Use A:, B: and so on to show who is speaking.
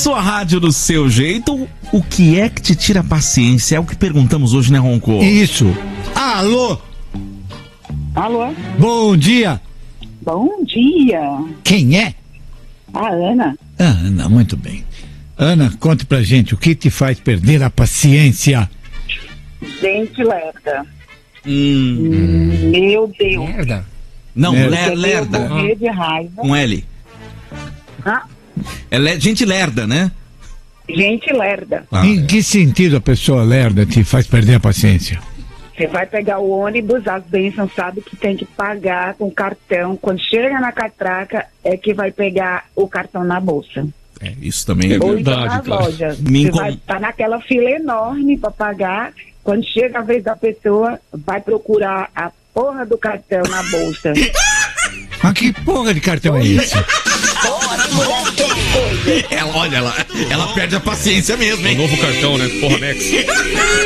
A: sua rádio do seu jeito. O que é que te tira a paciência? É o que perguntamos hoje, né, Ronco?
B: Isso. Alô?
C: Alô?
B: Bom dia.
C: Bom dia.
B: Quem é?
C: A Ana.
B: Ana, muito bem. Ana, conte pra gente o que te faz perder a paciência.
C: Gente lerda. Meu Deus.
D: Merda.
A: Não,
B: Lerda.
A: lerda.
C: Eu morrer de raiva.
A: Com L.
C: Ah,
A: É gente lerda, né?
C: gente lerda.
B: Em que sentido a pessoa lerda te faz perder a paciência?
C: Você vai pegar o ônibus, as bênçãos sabe que tem que pagar com cartão. Quando chega na catraca, é que vai pegar o cartão na bolsa.
A: É, isso também é
C: Ou então
A: verdade,
C: nas
A: cara.
C: lojas.
A: Me
C: Você
A: incom-
C: vai estar naquela fila enorme para pagar. Quando chega a vez da pessoa, vai procurar a porra do cartão na bolsa.
B: Mas que porra de cartão é esse?
A: Olha, ela perde a paciência mesmo, hein?
D: O novo cartão, né? Porra, Nex.